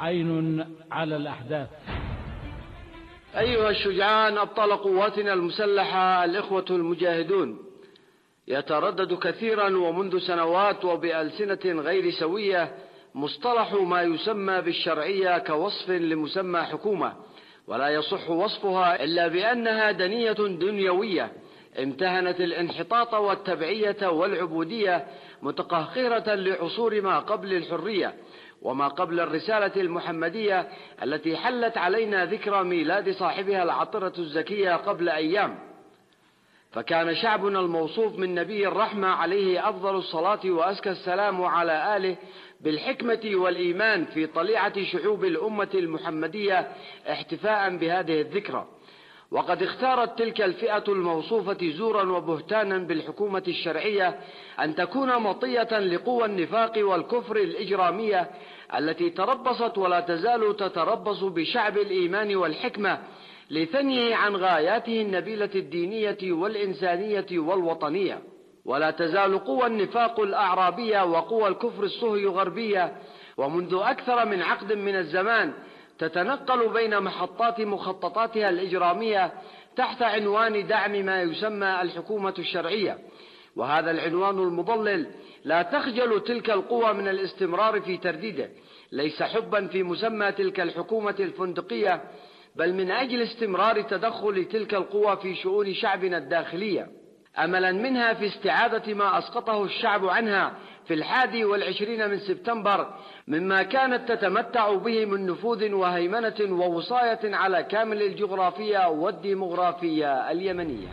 عين على الأحداث. أيها الشجعان أبطال قواتنا المسلحة الإخوة المجاهدون، يتردد كثيرا ومنذ سنوات وبألسنة غير سوية مصطلح ما يسمى بالشرعية كوصف لمسمى حكومة، ولا يصح وصفها إلا بأنها دنية دنيوية امتهنت الانحطاط والتبعية والعبودية، متقهقرة لعصور ما قبل الحرية وما قبل الرسالة المحمدية التي حلت علينا ذكرى ميلاد صاحبها العطرة الزكية قبل أيام. فكان شعبنا الموصوف من نبي الرحمة عليه أفضل الصلاة وأزكى السلام وعلى آله بالحكمة والإيمان في طليعة شعوب الأمة المحمدية احتفاء بهذه الذكرى، وقد اختارت تلك الفئة الموصوفة زورا وبهتانا بالحكومة الشرعية أن تكون مطية لقوى النفاق والكفر الإجرامية التي تربصت ولا تزال تتربص بشعب الإيمان والحكمة لثنيه عن غاياته النبيلة الدينية والإنسانية والوطنية. ولا تزال قوى النفاق الأعرابية وقوى الكفر الصهي غربية ومنذ أكثر من عقد من الزمان تتنقل بين محطات مخططاتها الإجرامية تحت عنوان دعم ما يسمى الحكومة الشرعية، وهذا العنوان المضلل لا تخجل تلك القوى من الاستمرار في ترديده، ليس حبا في مسمى تلك الحكومة الفندقية، بل من أجل استمرار تدخل تلك القوى في شؤون شعبنا الداخلية، أملا منها في استعادة ما أسقطه الشعب عنها في 21 من سبتمبر مما كانت تتمتع به من نفوذ وهيمنة ووصاية على كامل الجغرافية والديمغرافية اليمنية.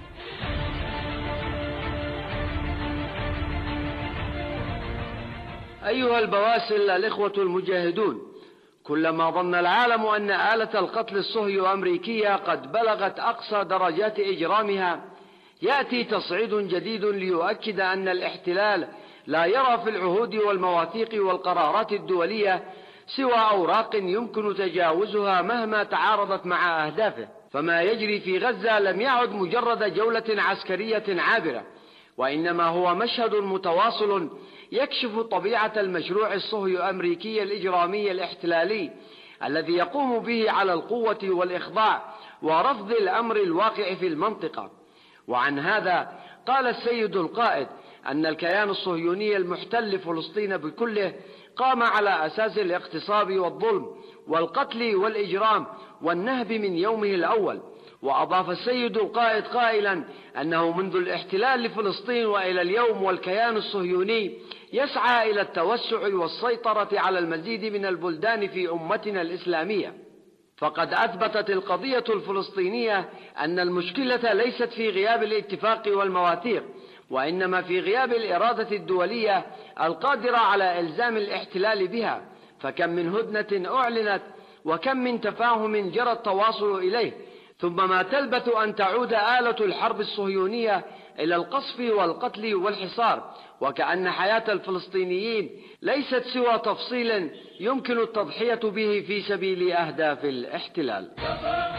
أيها البواسل الإخوة المجاهدون، كلما ظن العالم أن آلة القتل الصهيو أمريكية قد بلغت أقصى درجات إجرامها، يأتي تصعيد جديد ليؤكد أن الاحتلال لا يرى في العهود والمواثيق والقرارات الدولية سوى أوراق يمكن تجاوزها مهما تعارضت مع أهدافه. فما يجري في غزة لم يعد مجرد جولة عسكرية عابرة، وإنما هو مشهد متواصل يكشف طبيعة المشروع الصهيو أمريكي الإجرامي الاحتلالي الذي يقوم به على القوة والإخضاع ورفض الأمر الواقع في المنطقة. وعن هذا قال السيد القائد أن الكيان الصهيوني المحتل فلسطين بكله قام على أساس الاغتصاب والظلم والقتل والإجرام والنهب من يومه الأول. وأضاف السيد القائد قائلا أنه منذ الاحتلال لفلسطين وإلى اليوم والكيان الصهيوني يسعى إلى التوسع والسيطرة على المزيد من البلدان في أمتنا الإسلامية. فقد أثبتت القضية الفلسطينية أن المشكلة ليست في غياب الاتفاق والمواثيق، وإنما في غياب الإرادة الدولية القادرة على إلزام الاحتلال بها. فكم من هدنة أعلنت وكم من تفاهم جرى التواصل إليه، ثم ما تلبث أن تعود آلة الحرب الصهيونية إلى القصف والقتل والحصار، وكأن حياة الفلسطينيين ليست سوى تفصيل يمكن التضحية به في سبيل أهداف الاحتلال.